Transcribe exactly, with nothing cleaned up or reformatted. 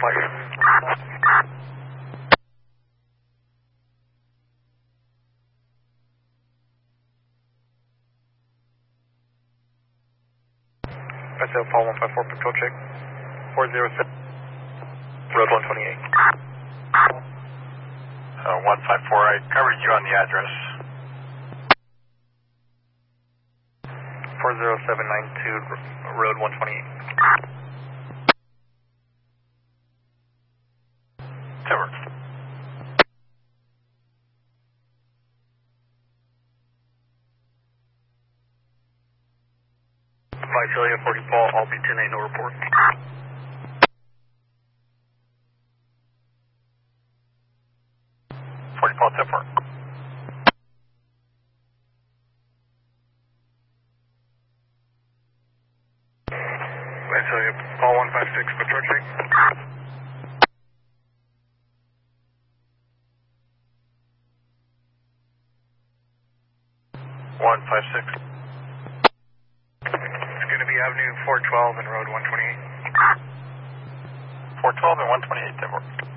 S O Paul one five four, patrol check. four zero seven, road one twenty-eight. Uh, one five four, I covered you on the address. four zero seven nine two, road one twenty-eight. Timber. Visalia forty Paul, I'll be ten eight, no report. forty Paul, Timber. Visalia Paul one five six, patrol check. one five six. It's going to be Avenue four twelve and road one twenty-eight. four twelve and one twenty-eight, Timber.